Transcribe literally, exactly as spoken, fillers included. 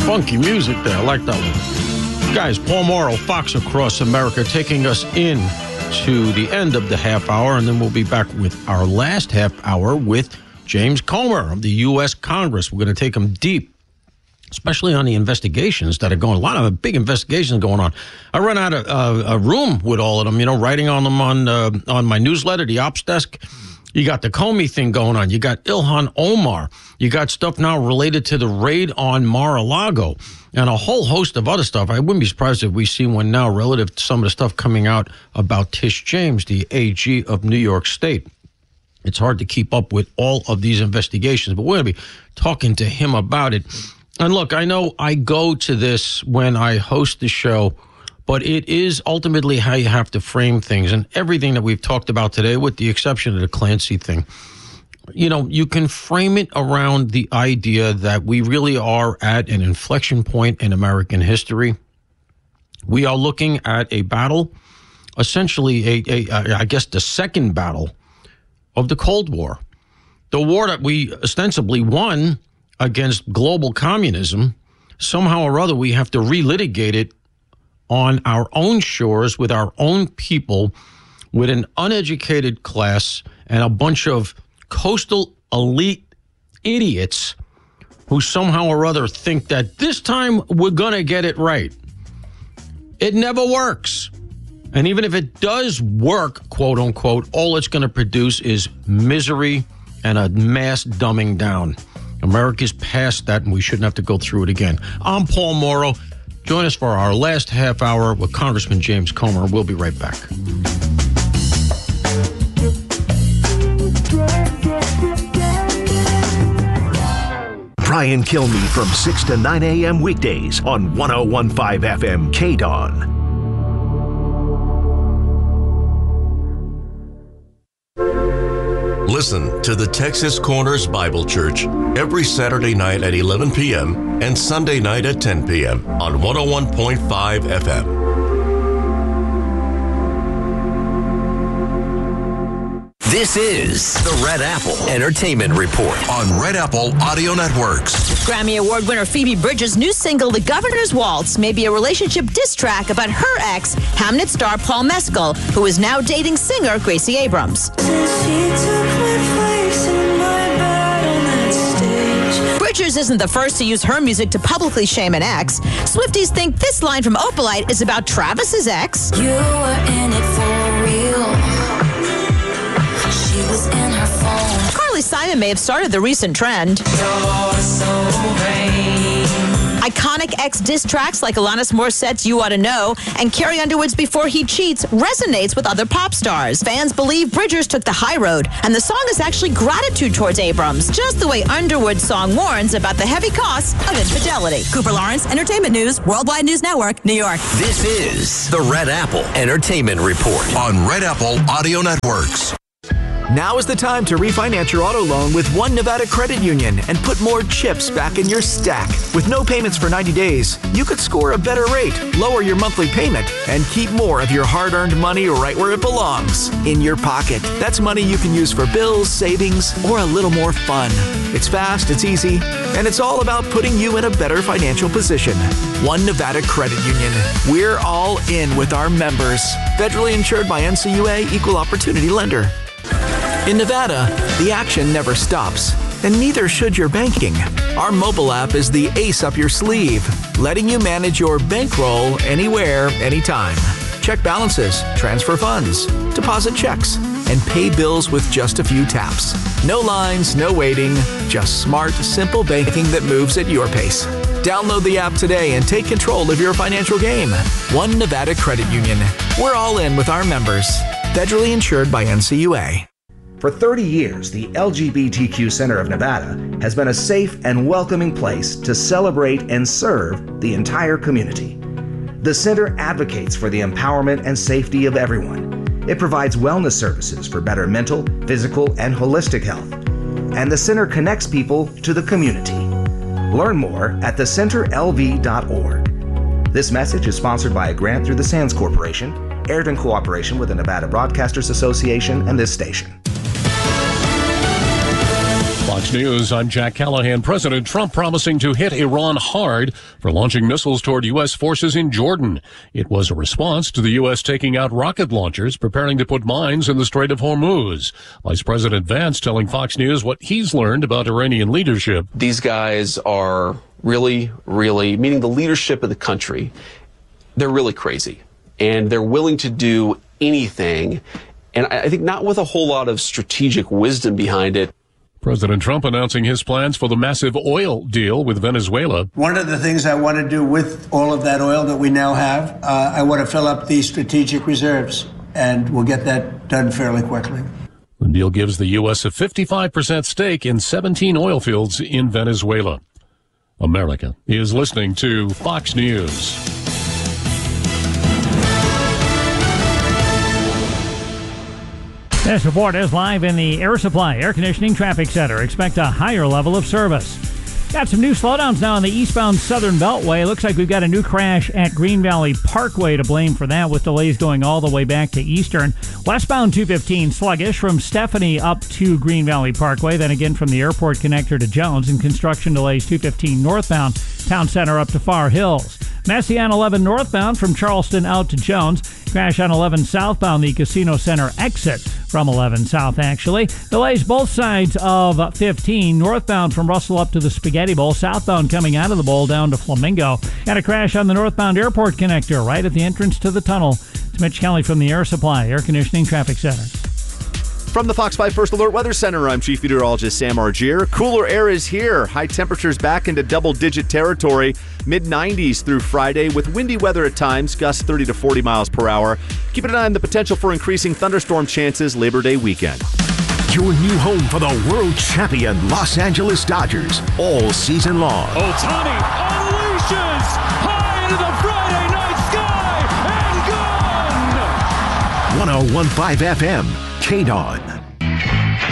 Funky music there. I like that one. Guys, Paul Morrow, Fox Across America, taking us in to the end of the half hour, and then we'll be back with our last half hour with James Comer of the U S Congress. We're going to take him deep, especially on the investigations that are going. A lot of big investigations going on. I run out of uh, a room with all of them, you know, writing on them on uh, on my newsletter, the Ops Desk. You got the Comey thing going on. You got Ilhan Omar. You got stuff now related to the raid on Mar-a-Lago and a whole host of other stuff. I wouldn't be surprised if we see one now relative to some of the stuff coming out about Tish James, the A G of New York State. It's hard to keep up with all of these investigations, but we're going to be talking to him about it. And look, I know I go to this when I host the show, but it is ultimately how you have to frame things. And everything that we've talked about today, with the exception of the Clancy thing, you know, you can frame it around the idea that we really are at an inflection point in American history. We are looking at a battle, essentially, a, a, I guess, the second battle of the Cold War. The war that we ostensibly won against global communism, somehow or other we have to relitigate it on our own shores with our own people, with an uneducated class and a bunch of coastal elite idiots who somehow or other think that this time we're going to get it right. It never works. And even if it does work, quote unquote, all it's going to produce is misery and a mass dumbing down. America's past that, and we shouldn't have to go through it again. I'm Paul Morrow. Join us for our last half hour with Congressman James Comer. We'll be right back. Brian Kilmeade from six to nine a.m. weekdays on one oh one point five F M K D O N. Listen to the Texas Corners Bible Church every Saturday night at eleven p.m. and Sunday night at ten p.m. on one oh one point five F M. This is the Red Apple Entertainment Report On Red Apple Audio Networks. Grammy Award winner Phoebe Bridgers' new single, The Governor's Waltz, may be a relationship diss track about her ex, Hamnet star Paul Mescal, who is now dating singer Gracie Abrams. Bridgers isn't the first to use her music to publicly shame an ex. Swifties think this line from Opalite is about Travis's ex. You were in it for real. She was in her phone. Carly Simon may have started the recent trend. You're so vain. Iconic ex diss tracks like Alanis Morissette's You Ought to Know and Carrie Underwood's Before He Cheats resonates with other pop stars. Fans believe Bridgers took the high road, and the song is actually gratitude towards Abrams, just the way Underwood's song warns about the heavy costs of infidelity. Cooper Lawrence, Entertainment News, Worldwide News Network, New York. This is the Red Apple Entertainment Report On Red Apple Audio Networks. Now is the time to refinance your auto loan with One Nevada Credit Union and put more chips back in your stack. With no payments for ninety days, you could score a better rate, lower your monthly payment, and keep more of your hard-earned money right where it belongs, in your pocket. That's money you can use for bills, savings, or a little more fun. It's fast, it's easy, and it's all about putting you in a better financial position. One Nevada Credit Union. We're all in with our members. Federally insured by N C U A, Equal Opportunity Lender. In Nevada, the action never stops, and neither should your banking. Our mobile app is the ace up your sleeve, letting you manage your bankroll anywhere, anytime. Check balances, transfer funds, deposit checks, and pay bills with just a few taps. No lines, no waiting, just smart, simple banking that moves at your pace. Download the app today and take control of your financial game. One Nevada Credit Union. We're all in with our members. Federally insured by N C U A. For thirty years, the L G B T Q Center of Nevada has been a safe and welcoming place to celebrate and serve the entire community. The center advocates for the empowerment and safety of everyone. It provides wellness services for better mental, physical, and holistic health. And the center connects people to the community. Learn more at the center L V dot org. This message is sponsored by a grant through the Sands Corporation, aired in cooperation with the Nevada Broadcasters Association and this station. Fox News, I'm Jack Callahan. President Trump promising to hit Iran hard for launching missiles toward U S forces in Jordan. It was a response to the U S taking out rocket launchers, preparing to put mines in the Strait of Hormuz. Vice President Vance telling Fox News what he's learned about Iranian leadership. These guys are really, really, meaning the leadership of the country, they're really crazy. And they're willing to do anything. And I think not with a whole lot of strategic wisdom behind it. President Trump announcing his plans for the massive oil deal with Venezuela. One of the things I want to do with all of that oil that we now have, uh, I want to fill up the strategic reserves, and we'll get that done fairly quickly. The deal gives the U S a fifty-five percent stake in seventeen oil fields in Venezuela. America is listening to Fox News. This report is live in the Air Supply Air Conditioning Traffic Center. Expect a higher level of service. Got some new slowdowns now on the eastbound Southern Beltway. Looks like we've got a new crash at Green Valley Parkway to blame for that, with delays going all the way back to Eastern. Westbound two fifteen sluggish from Stephanie up to Green Valley Parkway, then again from the airport connector to Jones, and construction delays two fifteen northbound Town Center up to Far Hills. Messy on eleven northbound from Charleston out to Jones. Crash on eleven southbound, the Casino Center exit from eleven south, actually. Delays both sides of fifteen. Northbound from Russell up to the Spaghetti Bowl. Southbound coming out of the bowl down to Flamingo. Got a crash on the northbound airport connector right at the entrance to the tunnel. It's Mitch Kelly from the Air Supply Air Conditioning Traffic Center. From the Fox five First Alert Weather Center, I'm Chief Meteorologist Sam Argier. Cooler air is here. High temperatures back into double-digit territory. mid nineties through Friday with windy weather at times, gusts thirty to forty miles per hour. Keep an eye on the potential for increasing thunderstorm chances Labor Day weekend. Your new home for the world champion Los Angeles Dodgers all season long. Ohtani unleashes high into the Friday night sky and gone! one oh one point five F M, K D O N.